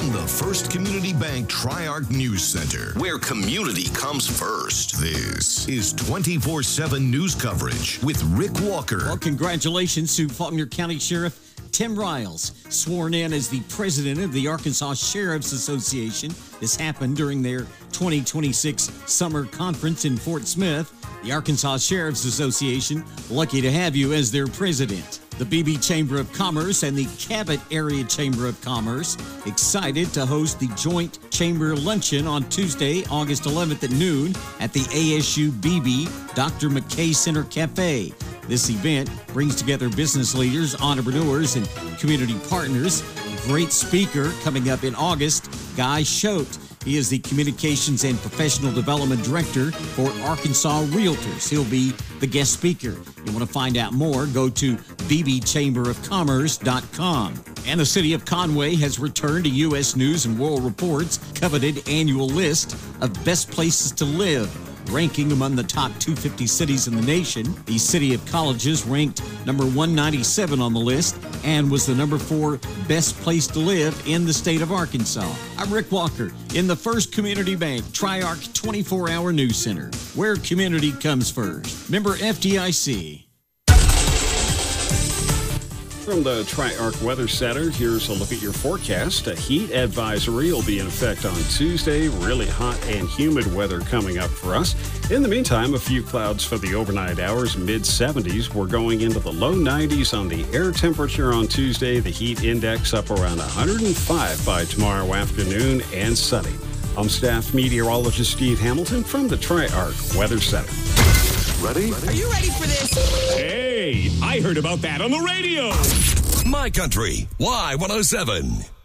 from the First Community Bank Tri-Arc News Center, where community comes first. This is 24/7 news coverage with Rick Walker. Well, congratulations to Faulkner County Sheriff Tim Riles, sworn in as the president of the Arkansas Sheriff's Association. This happened during their 2026 summer conference in Fort Smith. The Arkansas Sheriff's Association, lucky to have you as their president. The Beebe Chamber of Commerce and the Cabot Area Chamber of Commerce excited to host the joint chamber luncheon on Tuesday, August 11th at noon at the ASU Beebe Dr. McKay Center Cafe. This event brings together business leaders, entrepreneurs, and community partners. A great speaker coming up in August, Guy Schote. He is the Communications and Professional Development Director for Arkansas Realtors. He'll be the guest speaker. You want to find out more, go to bbchamberofcommerce.com. And the city of Conway has returned to U.S. News and World Report's coveted annual list of best places to live, ranking among the top 250 cities in the nation. The City of Colleges ranked number 197 on the list and was the number 4 best place to live in the state of Arkansas. I'm Rick Walker in the First Community Bank Tri-Arc 24-hour news center, where community comes first. Member FDIC. From the Tri-Arc Weather Center, here's a look at your forecast. A heat advisory will be in effect on Tuesday. Really hot and humid weather coming up for us. In the meantime, a few clouds for the overnight hours, mid-70s. We're going into the low 90s on the air temperature on Tuesday. The heat index up around 105 by tomorrow afternoon, and sunny. I'm staff meteorologist Steve Hamilton from the Tri-Arc Weather Center. Ready? Are you ready for this? Hey, I heard about that on the radio. My Country, Y107.